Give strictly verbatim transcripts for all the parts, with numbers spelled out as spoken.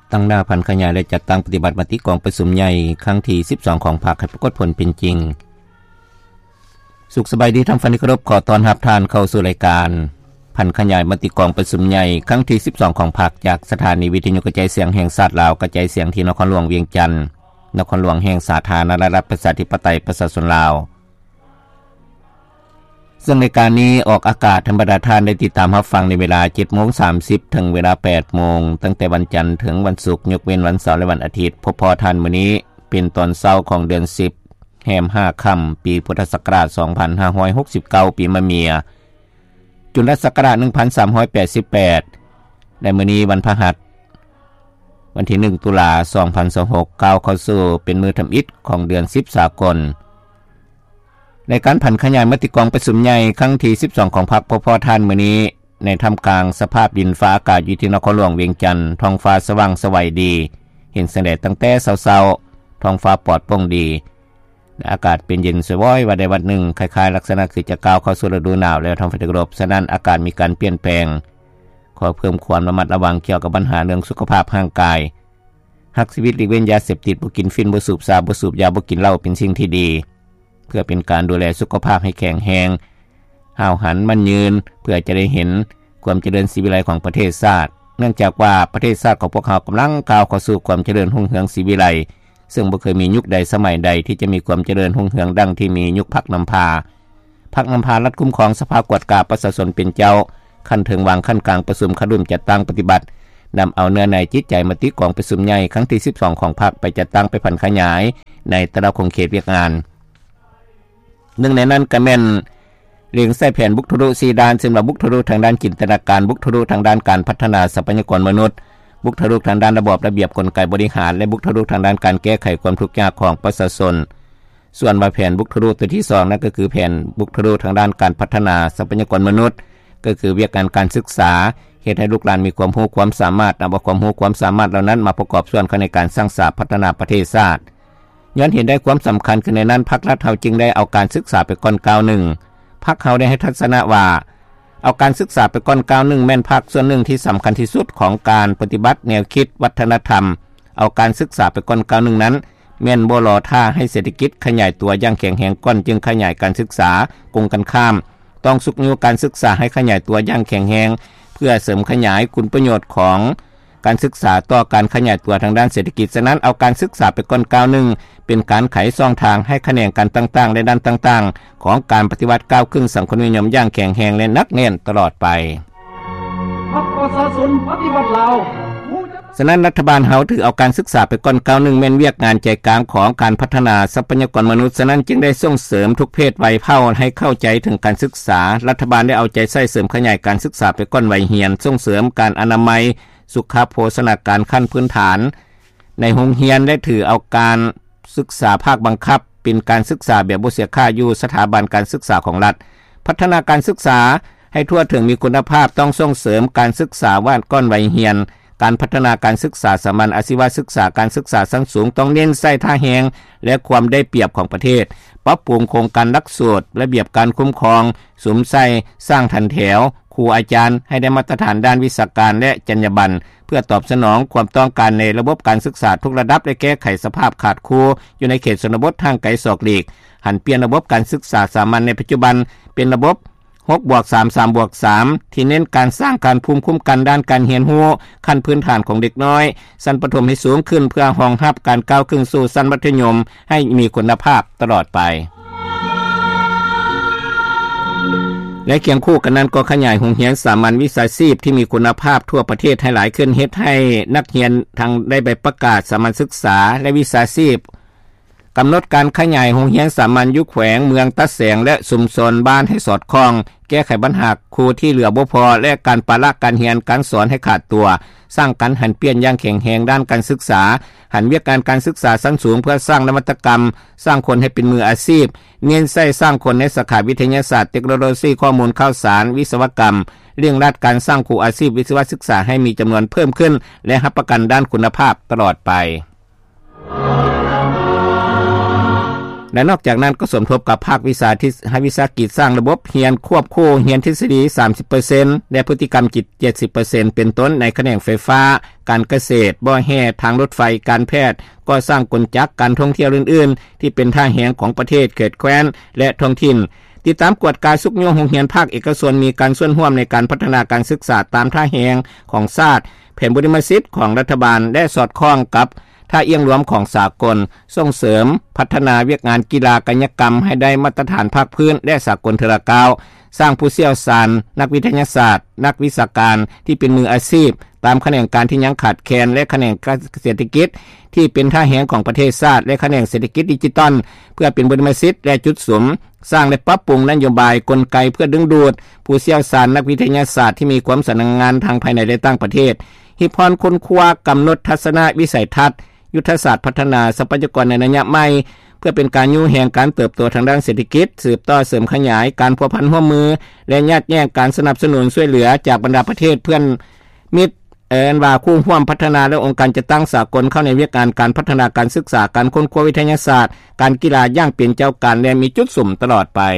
ตั้งหน้าพันขยายและจัดตั้งปฏิบัติมติกองประชุมใหญ่ครั้งที่สิบสองของพรรคให้ปรากฏผลเป็นจริงสุขสบายดีท่านฟังที่เคารพขอต้อนรับท่านเข้าสู่รายการพันขยายมติกองประชุมใหญ่ครั้งที่สิบสองของพรรคจากสถานีวิทยุกระจายเสียงแห่งชาติลาวกระจายเสียงที่นครหลวงเวียงจันทน์นครหลวงแห่งสาธารณรัฐประชาธิปไตยประชาชนลาวซึ่งในการนี้ออกอากาศธรรมดาท่านได้ติดตามรับฟังในเวลา เจ็ดโมงสามสิบ ถึงเวลา แปดโมงตั้งแต่วันจันทร์ถึงวันศุกร์ยกเว้นวันเสาร์และวันอาทิตย์พบพอท่านมื้อนี้เป็นตอนเช้าของเดือนสิบแรมห้าค่ำปีพุทธศักราชสองพันห้าร้อยหกสิบเก้าปีมะเมียจุลศักราชหนึ่งพันสามร้อยแปดสิบแปดและมื้อนี้วันพฤหัสวันที่หนึ่งตุลาคมสองพันยี่สิบหกก้าวเข้าสู่เป็นมื้อทำอิฐของเดือนสิบสากลในการผันขยายมติกองประชุมใหญ่ครั้งที่สิบสองของพรรคพบพอท่านมื้อนี้ในท่ามกลางสภาพดินฟ้าอากาศอยู่ที่นครหลวงเวียงจันทน์ท้องฟ้าสว่างสวัยดีเห็นแสงแดดตั้งแต่เช้าๆท้องฟ้าปลอดโปร่งดีอากาศเป็นเย็นสวยว่าใดวันหนึ่งคล้ายๆลักษณะคือจะก้าวเข้าสู่ฤดูหนาวแล้วทางฝ่ายตะวันตกฉะนั้นอากาศมีการเปลี่ยนแปลงขอเพิ่มความระมัดระวังเกี่ยวกับปัญหาเรื่องสุขภาพร่างกายหักชีวิตหลีกเว้นยาเสพติดบ่กินฟินบ่สูบซาบ่สูบยาบ่กินเหล้าเป็นสิ่งที่ดีเพื่อเป็นการดูแลสุขภาพให้แข็งแรงห้าวหันมั่นยืนเพื่อจะได้เห็นความเจริญสีวิไลของประเทศชาติเนื่องจากว่าประเทศชาติของพวกเขากำลังก้าวเข้าสู่ความเจริญรุ่งเรืองสีวิไลซึ่งบ่เคยมียุคใดสมัยใดที่จะมีความเจริญรุ่งเรืองดังที่มียุคพรรคนำพาพรรคนำพารัฐคุ้มครองสภากวดกาประชาชนเป็นเจ้าขั้นถึงวางขั้นกลางประชุมคดุมจัดตั้งปฏิบัตินำเอาเนื้อในจิตใจมติกองประชุมใหญ่ครั้งที่สิบสองของพรรคไปจัดตั้งไปผันขยายในแต่ละคงเขตเวียกงานหนึ่งในนั้นก็แม่นเรียงใส่แผนบุกทะลุสี่ด้านซึ่งว่าบุกทะลุทางด้านจินตนาการบุกทะลุทางด้านการพัฒนาทรัพยากรมนุษย์บุกทะลุทางด้านระบบระเบียบกลไกบริหารและบุกทะลุทางด้านการแก้ไขความทุกข์ยากของประชาชนส่วนว่าแผนบุกทะลุตัวที่สองนั่นก็คือแผนบุกทะลุทางด้านการพัฒนาทรัพยากรมนุษย์ก็คือวิทยาการการศึกษาเฮ็ดให้ลูกหลานมีความรู้ความสามารถนำเอาความรู้ความสามารถเหล่านั้นมาประกอบส่วนเข้าในการสร้างสรรค์พัฒนาประเทศชาติย้อนเห็นได้ความสำคัญคือในนั้นพรรครัฐเฮาจึงได้เอาการศึกษาไปก่อนก้าวหนึ่งพรรคเฮาได้ให้ทัศนะว่าเอาการศึกษาไปก่อนก้าวหนึ่งแม่นพรรคส่วนหนึ่งที่สำคัญที่สุดของการปฏิบัติแนวคิดวัฒนธรรมเอาการศึกษาไปก่อนก้าวหนึ่งนั้นแม่นบ่รอท่าให้เศรษฐกิจขยายตัวอย่างแข็งแรงก่อนจึงขยายการศึกษากงกันข้ามต้องสุกนิ้วการศึกษาให้ขยายตัวอย่างแข็งแรงเพื่อเสริมขยายคุณประโยชน์ของการศึกษาต่อการขยายตัวทางด้านเศรษฐกิจฉะนั้นเอาการศึกษาไปก่อนก้าวหนึ่งเป็นการไขช่องทางให้คะแนนกันต่างๆในด้านต่างๆของการปฏิวัติก้าวขึ้นสังคมนิยมอย่างแข็งแรงและนักแน่นตลอดไปพรรคประชาชนปฏิวัติลาวฉะนั้นรัฐบาลเฮาถือเอาการศึกษาไปก่อนก้าวหนึ่งแม่นเวียกงานใจกลางของการพัฒนาทรัพยากรมนุษย์ฉะนั้นจึงได้ส่งเสริมทุกเพศวัยเผ่าให้เข้าใจถึงการศึกษารัฐบาลได้เอาใจใส่เสริมขยายการศึกษาไปก่อนวัยเรียนส่งเสริมการอนามัยสุขโภชนาการขั้นพื้นฐานในโรงเรียนได้ถือเอาการศึกษาภาคบังคับเป็นการศึกษาแบบบ่เสียค่าอยู่สถาบันการศึกษาของรัฐพัฒนาการศึกษาให้ทั่วถึงมีคุณภาพต้องส่งเสริมการศึกษาว่านก้อนวัยเรียนการพัฒนาการศึกษาสามัญอาชีวศึกษาการศึกษาชั้นสูงต้องเน้นใส่ท่าแหงและความได้เปรียบของประเทศปรับปรุงโครงการหลักสูตรระเบียบการคุ้มครองสมใส่สร้างทันแถวครูอาจารย์ให้ได้มาตรฐานด้านวิชาการและจรรยาบรรณเพื่อตอบสนองความต้องการในระบบการศึกษาทุกระดับและแก้ไขสภาพขาดครูอยู่ในเขตชนบททางไกลศอกหลีกหันเปลี่ยนระบบการศึกษาสามัญในปัจจุบันเป็นระบบหกบวกสาม สามบวกสาม ที่เน้นการสร้างการภูมิคุ้มกันด้านการเรียนรู้ขั้นพื้นฐานของเด็กน้อยชั้นประถมให้สูงขึ้นเพื่อรองรับการก้าวขึ้นสู่ชั้นมัธยมให้มีคุณภาพตลอดไปและเคียงคู่กันนั้นก็ขยายโรงเรียนสามัญวิชาชีพที่มีคุณภาพทั่วประเทศให้หลายขึ้นเฮ็ดให้นักเรียนทางได้ใบประกาศสามัญศึกษาและวิชาชีพกำหนดการขยายโรงเรียนสามัญยุคแขวงเมืองตะแสงและชุมชนบ้านให้สอดคล้องแก้ไขปัญหาครูที่เหลือบ่พอและการปะละการเรียนการสอนให้ขาดตัวสร้างการหันเปลี่ยนอย่างแข็งแรงด้านการศึกษาหันเวียกการการศึกษาชั้นสูงเพื่อสร้างนวัตกรรมสร้างคนให้เป็นมืออาชีพเน้นใส่สร้างคนในสาขาวิทยาศาสตร์เทคโนโลยีข้อมูลข่าวสารวิศวกรรมเรื่องรัดการสร้างครูอาชีพวิศวศึกษาให้มีจำนวนเพิ่มขึ้นและรับประกันด้านคุณภาพตลอดไปและนอกจากนั้นก็สมทบกับภาควิชาที่ให้วิสาหกิจสร้างระบบเรียนควบคู่เรียนทฤษฎี สามสิบเปอร์เซ็นต์ และพฤติกรรมจิต เจ็ดสิบเปอร์เซ็นต์ เป็นต้นในแขนงไฟฟ้าการเกษตรบ่อแห่ทางรถไฟการแพทย์ก่อสร้างกลจักรการท่องเที่ยวอื่นๆที่เป็นท่าแหงของประเทศเขตแคว้นและท้องถิ่นติดตามกวดการสุกโยงโรงเรียนภาคเอกชนมีการส่วนร่วมในการพัฒนาการศึกษาตามท่าแหงของชาติแผนบริมาสิทธิ์ของรัฐบาลและสอดคล้องกับท่าเอียงรวมของสากลส่งเสริมพัฒนาเวียกงานกีฬากายกรรมให้ได้มาตรฐานภาคพื้นและสากลเทอระกาวสร้างผู้เชี่ยวชาญนักวิทยาศาสตร์นักวิชาการที่เป็นมืออาชีพตามแขนงการที่ยังขาดแคลนและแขนงเศรษฐกิจที่เป็นท่าแหงของประเทศชาติและแขนงเศรษฐกิจดิจิทัลเพื่อเป็นบริมาสิทธิ์และจุดสมสร้างและปรับปรุงนโยบายกลไกเพื่อดึงดูดผู้เชี่ยวชาญนักวิทยาศาสตร์ที่มีความสนงงานทางภายในและต่างประเทศฮิพรค้นคว้ากำหนดทัศนวิสัยทัศน์ยุทธศาสตร์พัฒนาทรัพยากรในระยะใหม่เพื่อเป็นการยู่แห่งการเติบโตทางด้านเศรษฐกิจสืบต่อเสริมขยายการพัวพันร่วมมือและยัดแย่งการสนับสนุนช่วยเหลือจากบรรดาประเทศเพื่อนมิตรเอิ้นว่าคู่ร่วมพัฒนาและองค์การจัดตั้งสากลเข้าในวิการการพัฒนาการศึกษาการค้นคว้าวิทยาศาสตร์การกีฬาอย่างเป็นเจ้าการและมีจุดสุ่มตลอดไป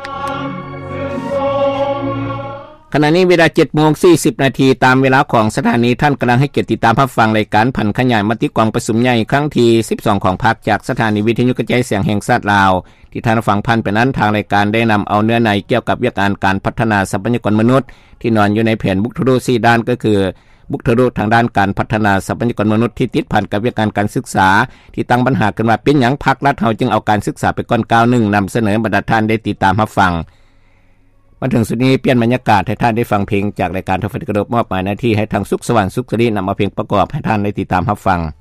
ขณะนี้เวลา เจ็ดโมงสี่สิบ นาทีตามเวลาของสถานีท่านกำลังให้เกียรติติดตามรับฟังรายการผันขยายมติกองประชุมใหญ่ครั้งที่สิบสองของพรรคจากสถานีวิทยุกระจายเสียงแห่งชาติลาวที่ท่านฟังพันไปนั้นทางรายการได้นำเอาเนื้อในเกี่ยวกับวิธีการการพัฒนาทรัพยากรมนุษย์ที่นอนอยู่ในแผนบุคทรุสี่ด้านก็คือบุคทรุทางด้านการพัฒนาทรัพยากรมนุษย์ที่ติดพันกับวิธีการการศึกษาที่ตั้งปัญหาขึ้นมาเป็นหยังพรรครัฐเฮาจึงเอาการศึกษาไปก่อนก้าวหนึ่งนำเสนอบรรดาท่านได้ติดตามรับฟังมาถึงสุดนี้เปลี่ยนบรรยากาศให้ท่านได้ฟังเพลงจากรายการทอฟันกระดบมอบหมายหน้าที่ให้ทางสุขสว่างสุขสรีนำมาเพลงประกอบให้ท่านได้ติดตามรับฟัง